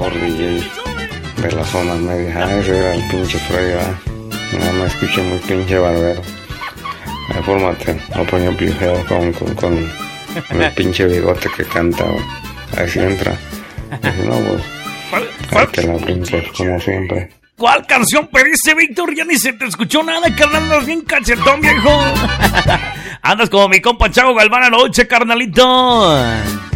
mejor DJ de las zonas medias. Ese era el pinche Freddy, no me escuché muy pinche barbero. Fórmate, no ponía pijeo con el pinche bigote que canta, así entra. Y no, pues, hay que la pinches como siempre. ¿Cuál canción pediste, Víctor? Ya ni se te escuchó nada, carnal, andas bien cachetón, viejo. Andas como mi compa Chavo Galván anoche, carnalito.